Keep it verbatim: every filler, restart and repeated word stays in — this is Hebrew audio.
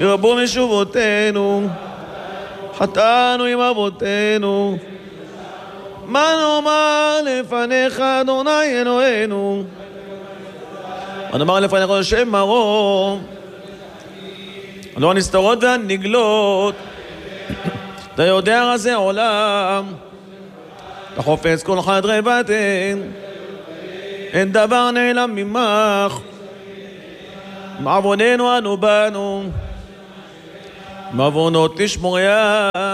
ירבו משובותינו, חטאנו עם אבותינו, מה נאמר לפניך אדוני אלוהינו? מה נאמר לפניך השם מרום, לא הנסתרות והנגלות, אתה יודע רזי עולם, אתה חופץ כל חדרי בטן, אין דבר נעלם ממך, מעווננו אנו בנו, מעוונות תשמור יד.